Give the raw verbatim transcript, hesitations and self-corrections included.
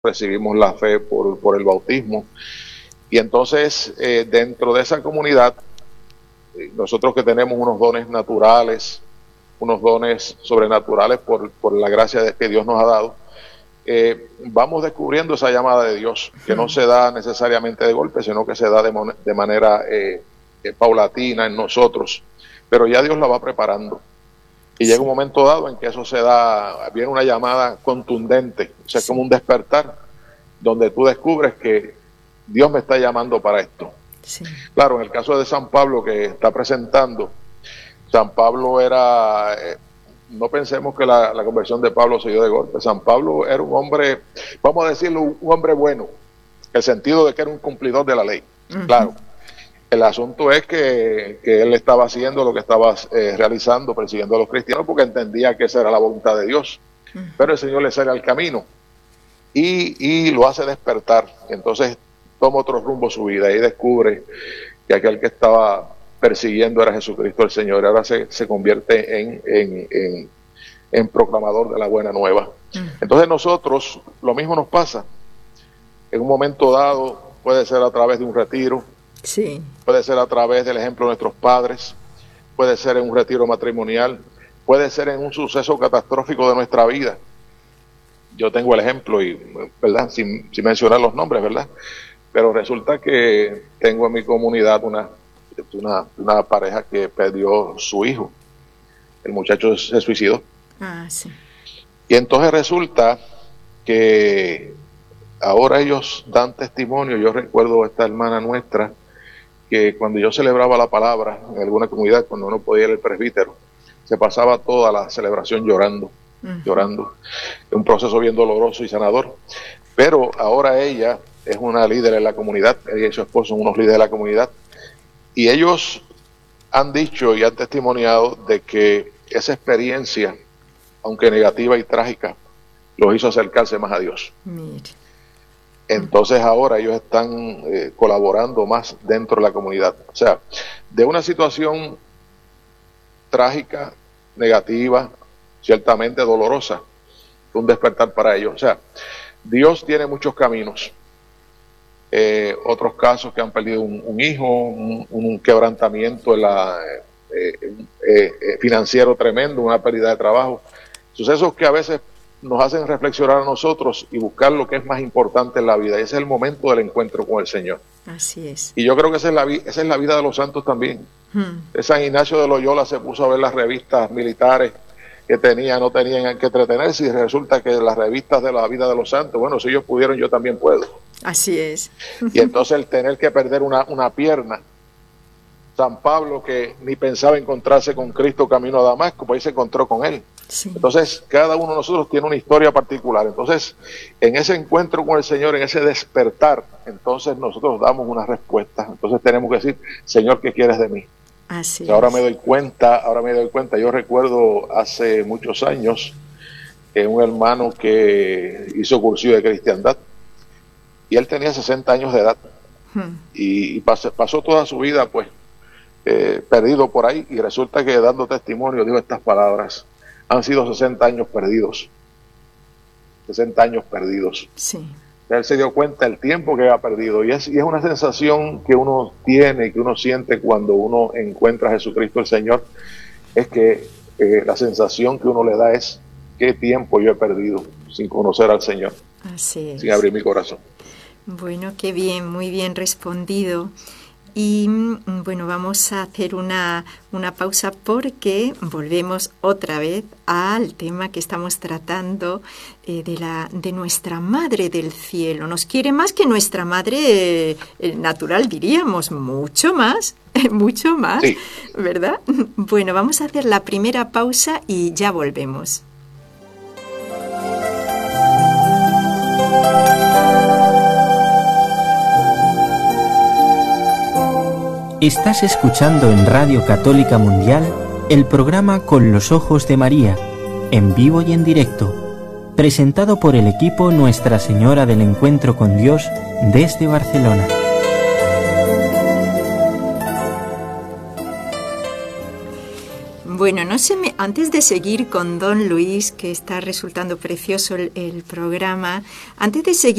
recibimos la fe por, por el bautismo. Y entonces, eh, dentro de esa comunidad, eh, nosotros que tenemos unos dones naturales, unos dones sobrenaturales por, por la gracia de que Dios nos ha dado, eh, vamos descubriendo esa llamada de Dios, que no se da necesariamente de golpe, sino que se da de, de manera eh, eh, paulatina en nosotros, pero ya Dios la va preparando. Y llega un momento dado en que eso se da, viene una llamada contundente, o sea, como un despertar, donde tú descubres que Dios me está llamando para esto. Sí. Claro, en el caso de San Pablo que está presentando, San Pablo era, eh, no pensemos que la, la conversión de Pablo se dio de golpe. San Pablo era un hombre, vamos a decirlo, un hombre bueno, en el sentido de que era un cumplidor de la ley. Uh-huh. Claro, el asunto es que, que él estaba haciendo lo que estaba eh, realizando, persiguiendo a los cristianos, porque entendía que esa era la voluntad de Dios. Uh-huh. Pero el Señor le sale al camino y, y lo hace despertar. Entonces toma otro rumbo su vida y descubre que aquel que estaba persiguiendo era Jesucristo el Señor. Ahora se, se convierte en, en, en, en proclamador de la buena nueva. Uh-huh. Entonces nosotros, lo mismo nos pasa. En un momento dado, puede ser a través de un retiro, sí. puede ser a través del ejemplo de nuestros padres, puede ser en un retiro matrimonial, puede ser en un suceso catastrófico de nuestra vida. Yo tengo el ejemplo, y verdad, sin, sin mencionar los nombres, ¿verdad? Pero resulta que tengo en mi comunidad una, una, una pareja que perdió su hijo. El muchacho se suicidó. Ah, sí. Y entonces resulta que ahora ellos dan testimonio. Yo recuerdo a esta hermana nuestra que cuando yo celebraba la palabra en alguna comunidad, cuando uno podía ir al presbítero, se pasaba toda la celebración llorando, uh-huh. llorando. Un proceso bien doloroso y sanador. Pero ahora ella es una líder en la comunidad, ella y su esposo son unos líderes de la comunidad, y ellos han dicho y han testimoniado de que esa experiencia, aunque negativa y trágica, los hizo acercarse más a Dios. Mire. Entonces ahora ellos están eh, colaborando más dentro de la comunidad. O sea, de una situación trágica, negativa, ciertamente dolorosa, un despertar para ellos. O sea, Dios tiene muchos caminos. Eh, otros casos que han perdido un, un hijo, un, un quebrantamiento en la, eh, eh, eh, financiero tremendo, una pérdida de trabajo. Sucesos que a veces nos hacen reflexionar a nosotros y buscar lo que es más importante en la vida. Y ese es el momento del encuentro con el Señor. Así es. Y yo creo que esa es la, esa es la vida de los santos también. Hmm. San Ignacio de Loyola se puso a ver las revistas militares que tenían, no tenían que entretenerse, y resulta que las revistas de la vida de los santos, bueno, si ellos pudieron, yo también puedo. Así es. Y entonces el tener que perder una, una pierna. San Pablo, que ni pensaba encontrarse con Cristo camino a Damasco, pues ahí se encontró con él. Sí. Entonces cada uno de nosotros tiene una historia particular. Entonces en ese encuentro con el Señor, en ese despertar, entonces nosotros damos una respuesta. Entonces tenemos que decir: Señor, ¿qué quieres de mí? Así o sea, ahora me doy cuenta, ahora me doy cuenta. Yo recuerdo hace muchos años eh, un hermano que hizo cursillo de cristiandad, y él tenía sesenta años de edad, hmm. y, y pasó, pasó toda su vida pues eh, perdido por ahí, y resulta que dando testimonio dijo estas palabras: han sido sesenta años perdidos, sesenta años perdidos. Sí. Él se dio cuenta del tiempo que había perdido, y es, y es una sensación que uno tiene, que uno siente cuando uno encuentra a Jesucristo el Señor, es que eh, la sensación que uno le da es: qué tiempo yo he perdido sin conocer al Señor. Así es. Sin abrir mi corazón. Bueno, qué bien, muy bien respondido. Y bueno, vamos a hacer una, una pausa porque volvemos otra vez al tema que estamos tratando eh, de, la, de nuestra Madre del Cielo. Nos quiere más que nuestra Madre eh, natural, diríamos, mucho más, mucho más, sí. ¿Verdad? Bueno, vamos a hacer la primera pausa y ya volvemos. Estás escuchando en Radio Católica Mundial el programa Con los Ojos de María, en vivo y en directo, presentado por el equipo Nuestra Señora del Encuentro con Dios desde Barcelona. Bueno, no se me, antes de seguir con don Luis, que está resultando precioso el, el programa, antes de seguir